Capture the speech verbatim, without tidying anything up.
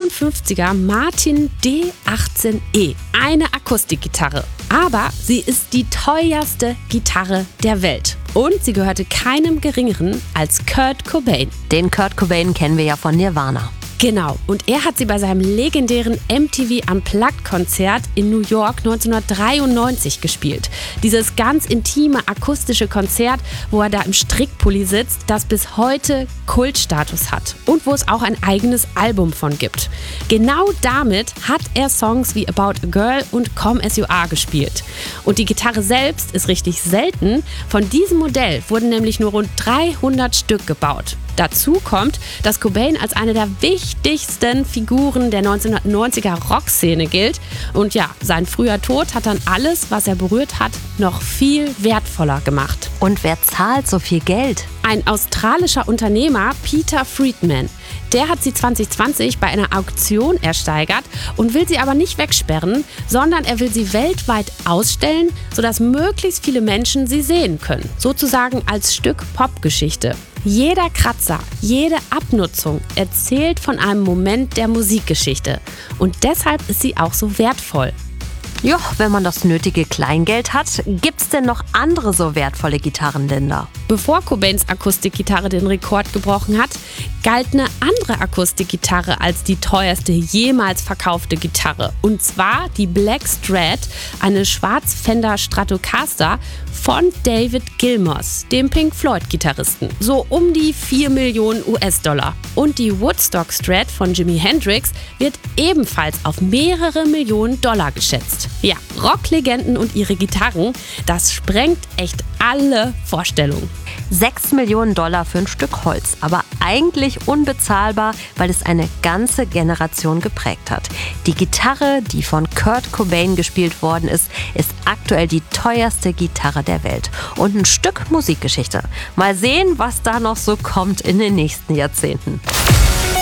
neunzehnhundertfünfziger Martin D achtzehn E. Eine Akustikgitarre. Aber sie ist die teuerste Gitarre der Welt. Und sie gehörte keinem Geringeren als Kurt Cobain. Den Kurt Cobain kennen wir ja von Nirvana. Genau, und er hat sie bei seinem legendären M T V Unplugged-Konzert in New York neunzehnhundertdreiundneunzig gespielt. Dieses ganz intime akustische Konzert, wo er da im Strickpulli sitzt, das bis heute Kultstatus hat und wo es auch ein eigenes Album von gibt. Genau damit hat er Songs wie About a Girl und Come As You Are gespielt. Und die Gitarre selbst ist richtig selten. Von diesem Modell wurden nämlich nur rund dreihundert Stück gebaut. Dazu kommt, dass Cobain als eine der wichtigsten Figuren der neunzehnhundertneunziger Rockszene gilt. Und ja, sein früher Tod hat dann alles, was er berührt hat, noch viel wertvoller gemacht. Und wer zahlt so viel Geld? Ein australischer Unternehmer, Peter Friedman. Der hat sie zwanzig zwanzig bei einer Auktion ersteigert und will sie aber nicht wegsperren, sondern er will sie weltweit ausstellen, sodass möglichst viele Menschen sie sehen können. Sozusagen als Stück Popgeschichte. Jeder Kratzer, jede Abnutzung erzählt von einem Moment der Musikgeschichte. Und deshalb ist sie auch so wertvoll. Ja, wenn man das nötige Kleingeld hat, gibt's denn noch andere so wertvolle Gitarren, Linda? Bevor Cobains Akustikgitarre den Rekord gebrochen hat, galt eine andere Akustikgitarre als die teuerste jemals verkaufte Gitarre. Und zwar die Black Strat, eine Schwarz-Fender Stratocaster von David Gilmour, dem Pink Floyd-Gitarristen. So um die vier Millionen U S-Dollar. Und die Woodstock Strat von Jimi Hendrix wird ebenfalls auf mehrere Millionen Dollar geschätzt. Ja, Rocklegenden und ihre Gitarren, das sprengt echt alle Vorstellungen. Sechs Millionen Dollar für ein Stück Holz, aber eigentlich unbezahlbar, weil es eine ganze Generation geprägt hat. Die Gitarre, die von Kurt Cobain gespielt worden ist, ist aktuell die teuerste Gitarre der Welt und ein Stück Musikgeschichte. Mal sehen, was da noch so kommt in den nächsten Jahrzehnten.